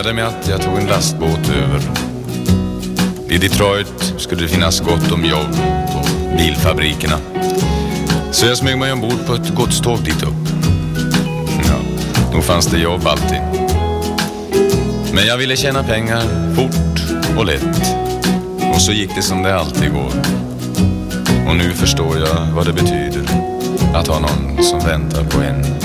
började med att jag tog en lastbåt över. I Detroit skulle det finnas gott om jobb på bilfabrikerna. Så jag smög mig ombord på ett godståg dit upp. Ja, då fanns det jobb alltid. Men jag ville tjäna pengar fort och lätt. Och så gick det som det alltid går. Och nu förstår jag vad det betyder att ha någon som väntar på en.